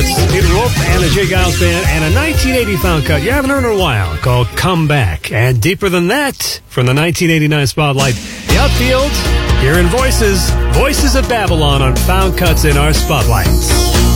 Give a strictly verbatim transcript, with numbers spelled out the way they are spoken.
Peter Wolf and the Jay Giles Band, and a nineteen eighty found cut you haven't heard in a while called Come Back. And deeper than that, from the nineteen eighty-nine Spotlight, the outfield, hearing voices, voices of Babylon on found cuts in our Spotlights.